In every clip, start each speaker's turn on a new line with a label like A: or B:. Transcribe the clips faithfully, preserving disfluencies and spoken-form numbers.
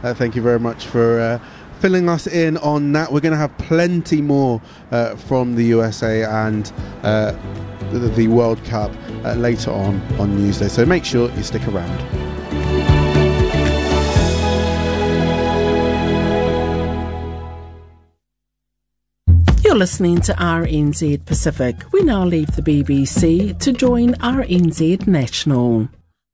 A: Uh, thank you very much for uh, filling us in on that. We're going to have plenty more uh, from the U S A and uh, the, the World Cup uh, later on on Newsday. So make sure you stick around.
B: You're listening to R N Z Pacific. We now leave the B B C to join R N Z National.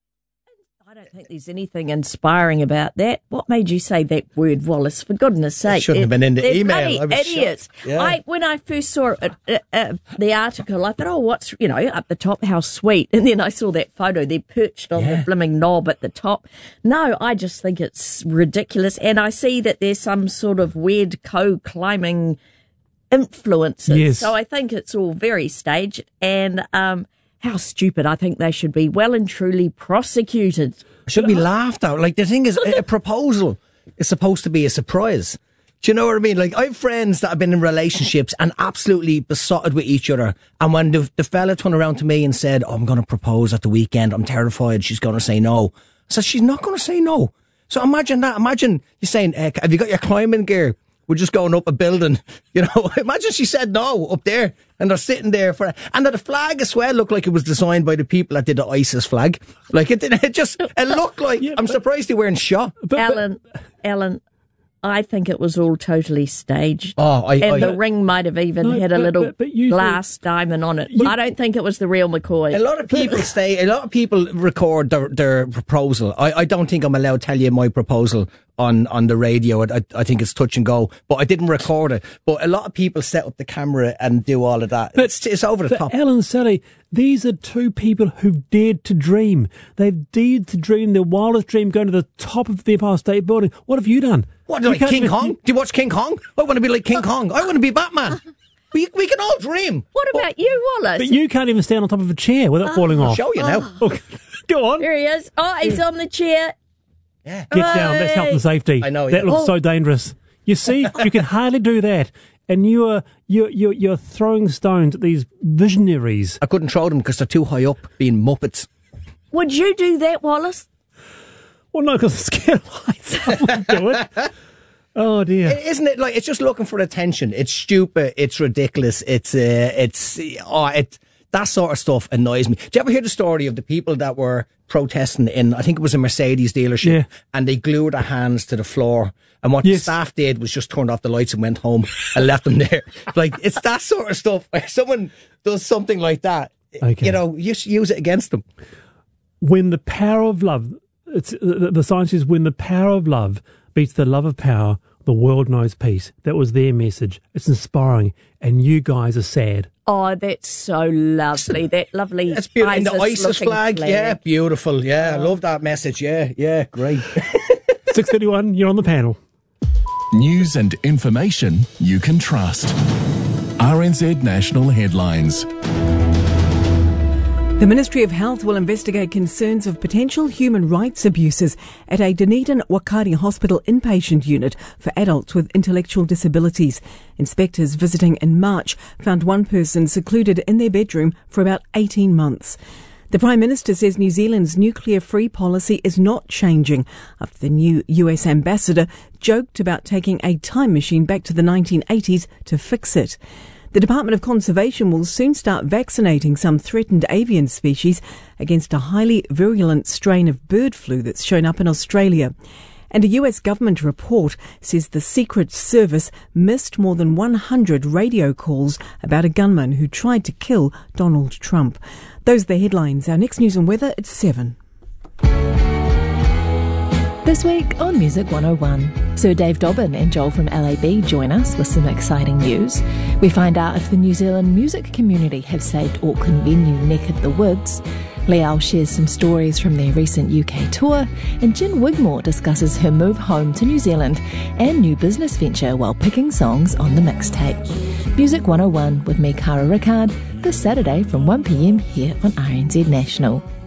C: I don't think there's anything inspiring about that. What made you say that word, Wallace? For goodness sake.
D: It shouldn't have been in the email.
C: Bloody idiots. Yeah. I, when I first saw it, uh, uh, the article, I thought, oh, what's, you know, up the top, how sweet. And then I saw that photo. They're perched on yeah. the blimming knob at the top. No, I just think it's ridiculous. And I see that there's some sort of weird co-climbing influences.
E: Yes.
C: So I think it's all very staged. And um, how stupid. I think they should be well and truly prosecuted.
D: Should be laughed at. Like, the thing is, a proposal is supposed to be a surprise. Do you know what I mean? Like, I have friends that have been in relationships and absolutely besotted with each other. And when the, the fella turned around to me and said, oh, I'm going to propose at the weekend, I'm terrified she's going to say no. I said, she's not going to say no. So imagine that. Imagine you saying, eh, have you got your climbing gear? We're just going up a building, you know. Imagine she said no up there, and they're sitting there for, and the flag as well looked like it was designed by the people that did the ISIS flag. Like it, it just, it looked like. Yeah, I'm but, surprised they weren't shot.
C: But, Alan, but, Alan, I think it was all totally staged.
D: Oh, I,
C: and
D: I,
C: the
D: I,
C: ring might have even
E: no,
C: had a
E: but,
C: little
E: but, but you,
C: glass diamond on it. You, I don't think it was the real McCoy.
D: A lot of people say, a lot of people record their, their proposal. I, I don't think I'm allowed to tell you my proposal on, on the radio. I, I think it's touch and go, but I didn't record it. But a lot of people set up the camera and do all of that.
E: But,
D: it's, it's over the
E: but
D: top.
E: Alan Sally, these are two people who've dared to dream. They've dared to dream their wildest dream, going to the top of the Empire State Building. What have you done?
D: What, like King Kong? You... Do you watch King Kong? I want to be like King Kong. I want to be Batman. We, we can all dream.
C: What about but, you, Wallace?
E: But you can't even stand on top of a chair without
C: oh,
E: falling
D: I'll
E: off.
D: show you now.
E: Oh. Go on.
C: There he is. Oh, he's on the chair.
D: Yeah.
E: Get Hooray. down. That's health and safety.
D: I know.
E: That
D: yeah.
E: looks
C: oh.
E: so dangerous. You see, you can hardly do that. And you're, you're, you're, you're throwing stones at these visionaries.
D: I couldn't throw them because they're too high up, being Muppets.
C: Would you do that, Wallace?
E: Well, no, because I'm scared of heights. I wouldn't do it. Oh dear!
D: Isn't it like it's just looking for attention? It's stupid. It's ridiculous. It's uh, it's oh, it that sort of stuff annoys me. Did you ever hear the story of the people that were protesting in? I think it was a Mercedes dealership,
E: yeah.
D: and they glued their hands to the floor. And what
E: yes.
D: the staff did was just turned off the lights and went home and left them there. Like it's that sort of stuff. If someone does something like that, okay. you know, you use it against them.
E: When the power of love, it's the, the science is when the power of love beats the love of power, the world knows peace. That was their message. It's inspiring, and you guys are sad.
C: Oh, that's so lovely. That lovely
D: It's beautiful.
C: ISIS,
D: And the ISIS flag,
C: flag.
D: yeah, beautiful. Yeah, oh. I love that message. Yeah, yeah, great.
E: six thirty-one, you're on the panel.
F: News and information you can trust. R N Z National Headlines.
G: The Ministry of Health will investigate concerns of potential human rights abuses at a Dunedin Wakari Hospital inpatient unit for adults with intellectual disabilities. Inspectors visiting in March found one person secluded in their bedroom for about eighteen months. The Prime Minister says New Zealand's nuclear-free policy is not changing after the new U S ambassador joked about taking a time machine back to the nineteen eighties to fix it. The Department of Conservation will soon start vaccinating some threatened avian species against a highly virulent strain of bird flu that's shown up in Australia. And a U S government report says the Secret Service missed more than one hundred radio calls about a gunman who tried to kill Donald Trump. Those are the headlines. Our next news and weather at seven.
H: This week on Music one oh one, Sir Dave Dobbin and Joel from L A B join us with some exciting news. We find out if the New Zealand music community have saved Auckland venue Neck of the Woods. Liao shares some stories from their recent U K tour, and Jen Wigmore discusses her move home to New Zealand and new business venture while picking songs on the mixtape. Music one oh one with me, Cara Rickard, this Saturday from one p m here on R N Z National.